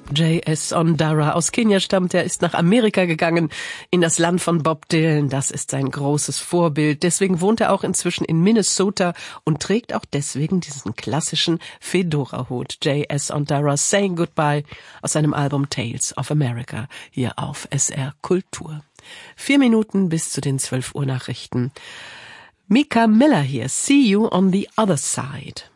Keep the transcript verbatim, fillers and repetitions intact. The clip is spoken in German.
J S. Ondara aus Kenia stammt. Er ist nach Amerika gegangen, in das Land von Bob Dylan. Das ist sein großes Vorbild. Deswegen wohnt er auch inzwischen in Minnesota und trägt auch deswegen diesen klassischen Fedora-Hut. J S. Ondara, Saying Goodbye aus seinem Album Tales of America, hier auf S R Kultur. Vier Minuten bis zu den zwölf Uhr Nachrichten. Mika Miller hier. See you on the other side.